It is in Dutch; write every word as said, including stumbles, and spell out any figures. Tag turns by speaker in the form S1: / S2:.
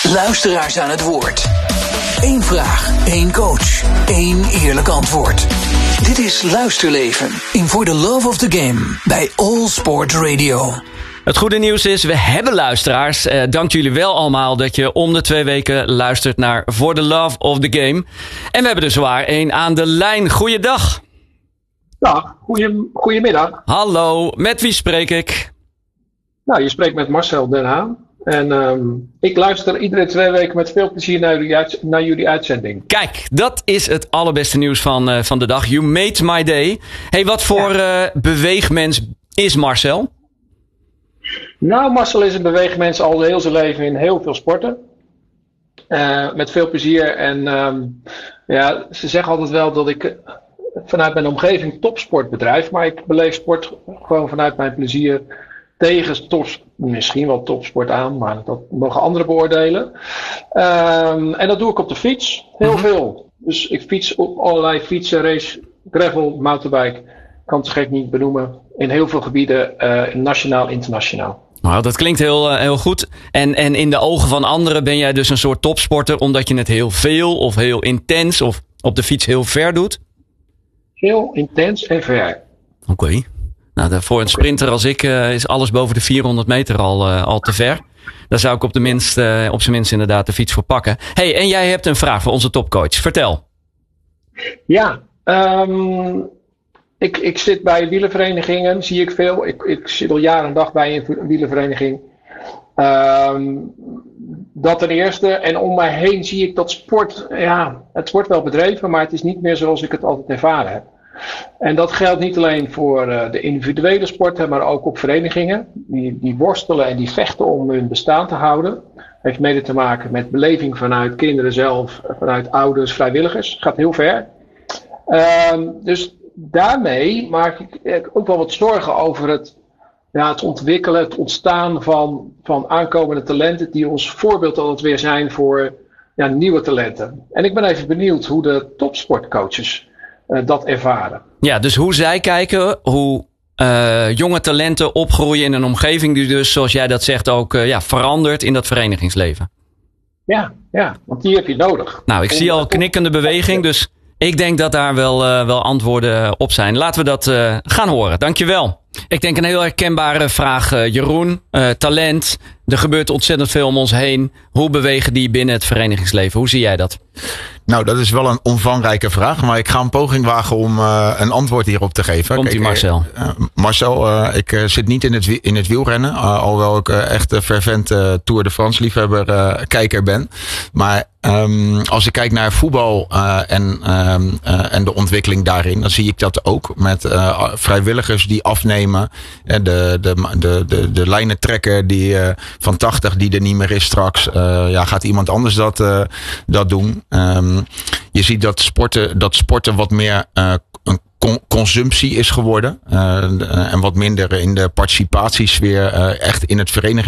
S1: Luisteraars aan het woord. Eén vraag, één coach, één eerlijk antwoord. Dit is Luisterleven in For the Love of the Game bij All Sport Radio.
S2: Het goede nieuws is, we hebben luisteraars. Uh, dank jullie wel allemaal dat je om de twee weken luistert naar For the Love of the Game. En we hebben er zwaar één aan de lijn. Goeiedag.
S3: Dag, goeie, goedemiddag.
S2: Hallo, met wie spreek ik?
S3: Nou, je spreekt met Marcel Den Haan. En um, ik luister iedere twee weken met veel plezier naar jullie, uit, naar jullie uitzending.
S2: Kijk, dat is het allerbeste nieuws van, uh, van de dag. You made my day. Hey, wat voor ja. uh, beweegmens is Marcel?
S3: Nou, Marcel is een beweegmens al heel zijn leven in heel veel sporten. Uh, met veel plezier. En um, ja, ze zeggen altijd wel dat ik vanuit mijn omgeving topsport bedrijf. Maar ik beleef sport gewoon vanuit mijn plezier. Tegen tops, misschien wel topsport aan, maar dat mogen anderen beoordelen. Um, en dat doe ik op de fiets. Heel mm-hmm. veel. Dus ik fiets op allerlei fietsen, race, gravel, mountainbike. Ik kan het zo gek niet benoemen. In heel veel gebieden, uh, nationaal, internationaal.
S2: Nou, dat klinkt heel, uh, heel goed. En, en in de ogen van anderen ben jij dus een soort topsporter, omdat je het heel veel of heel intens of op de fiets heel ver doet?
S3: Heel intens en ver.
S2: Oké. Okay. Nou, voor een sprinter als ik uh, is alles boven de vierhonderd meter al, uh, al te ver. Daar zou ik op, de minst, uh, op zijn minst inderdaad de fiets voor pakken. Hey, en jij hebt een vraag voor onze topcoach. Vertel.
S3: Ja, um, ik, ik zit bij wielerverenigingen, zie ik veel. Ik, ik zit al jaren en dag bij een wielervereniging. Um, dat ten eerste. En om mij heen zie ik dat sport, ja, het wordt wel bedreven, maar het is niet meer zoals ik het altijd ervaren heb. En dat geldt niet alleen voor uh, de individuele sporten, maar ook op verenigingen. Die, die worstelen en die vechten om hun bestaan te houden. Heeft mede te maken met beleving vanuit kinderen zelf, vanuit ouders, vrijwilligers. Gaat heel ver. Um, dus daarmee maak ik ook wel wat zorgen over het, ja, het ontwikkelen, het ontstaan van, van aankomende talenten. Die ons voorbeeld altijd weer zijn voor ja, nieuwe talenten. En ik ben even benieuwd hoe de topsportcoaches Uh, dat ervaren.
S2: Ja, dus hoe zij kijken, hoe uh, jonge talenten opgroeien in een omgeving die dus, zoals jij dat zegt, ook uh, ja, verandert in dat verenigingsleven.
S3: Ja, ja, want die heb je nodig.
S2: Nou, ik Om, zie al knikkende beweging, dus ik denk dat daar wel, uh, wel antwoorden op zijn. Laten we dat uh, gaan horen. Dankjewel. Ik denk een heel herkenbare vraag, uh, Jeroen. Uh, talent, er gebeurt ontzettend veel om ons heen. Hoe bewegen die binnen het verenigingsleven? Hoe zie jij dat?
S4: Nou, dat is wel een omvangrijke vraag, maar ik ga een poging wagen om uh, een antwoord hierop te geven.
S2: Komt-ie, Marcel.
S4: Uh, Marcel, uh, ik uh, zit niet in het, in het wielrennen, uh, alhoewel ik uh, echt een fervent uh, Tour de France liefhebber, uh, kijker ben. Maar um, als ik kijk naar voetbal uh, en, um, uh, en de ontwikkeling daarin, dan zie ik dat ook met uh, vrijwilligers die afnemen. Uh, de, de, de, de, de lijnentrekker die, uh, van tachtig die er niet meer is straks. Uh, ja, gaat iemand anders dat, uh, dat doen? Um, Je ziet dat sporten, dat sporten wat meer uh, een con- consumptie is geworden. Uh, en wat minder in de participatiesfeer uh, echt in het vereniging.